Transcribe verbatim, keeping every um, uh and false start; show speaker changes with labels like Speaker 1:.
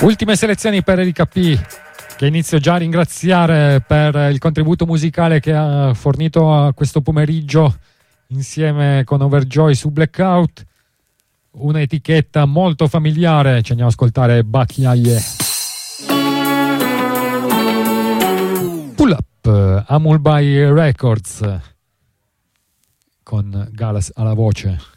Speaker 1: Ultime selezioni per Erika P, che inizio già a ringraziare per il contributo musicale che ha fornito a questo pomeriggio insieme con Overjoy su Blackout. Un'etichetta molto familiare, ci andiamo a ascoltare Bakiaye. Pull Up, Amul by Records, con Galas alla voce.